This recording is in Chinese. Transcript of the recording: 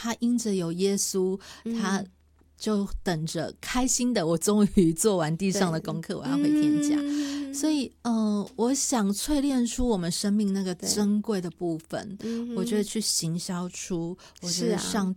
他因着有耶稣，他就等着开心的，我终于做完地上的功课，我要回天家。所以我想淬炼出我们生命那个珍贵的部分，我觉得去行销出我觉得上